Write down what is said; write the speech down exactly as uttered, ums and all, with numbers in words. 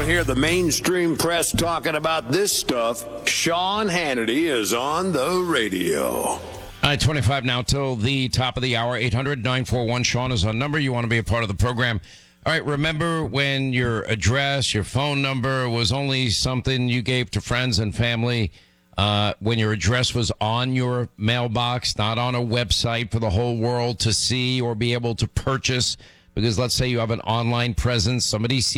don't hear the mainstream press talking about this stuff, Sean Hannity is on the radio. All right, twenty-five now till the top of the hour. eight hundred nine four one Sean is our number. You want to be a part of the program. All right, remember when your address, your phone number was only something you gave to friends and family, uh, when your address was on your mailbox, not on a website for the whole world to see or be able to purchase? Because let's say you have an online presence, somebody sees